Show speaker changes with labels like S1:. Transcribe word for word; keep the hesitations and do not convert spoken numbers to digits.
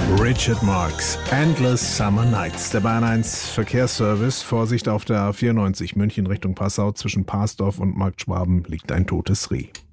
S1: Richard Marx, Endless Summer Nights. Der Bayern eins Verkehrsservice. Vorsicht auf der A vierundneunzig München Richtung Passau. Zwischen Parsdorf und Marktschwaben liegt ein totes Reh.